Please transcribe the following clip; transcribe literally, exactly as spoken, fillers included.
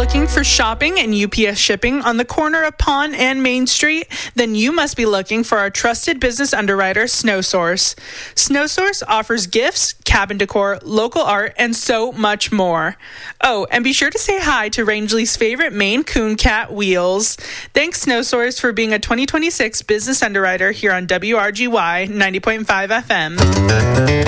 looking for shopping and U P S shipping on the corner of Pond and Main Street? Then you must be looking for our trusted business underwriter, SnowSource. SnowSource offers gifts, cabin decor, local art, and so much more. Oh, and be sure to say hi to Rangeley's favorite Maine Coon cat, Wheels. Thanks, SnowSource, for being a twenty twenty-six business underwriter here on W R G Y ninety point five F M.